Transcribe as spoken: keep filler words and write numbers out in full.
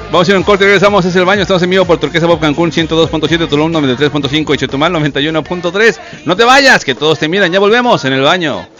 Vamos a ir a un corte y regresamos. Es el baño. Estamos en vivo por Turquesa Pop Cancún ciento dos punto siete, Tulum noventa y tres punto cinco y Chetumal noventa y uno punto tres. No te vayas, que todos te miran. Ya volvemos en el baño.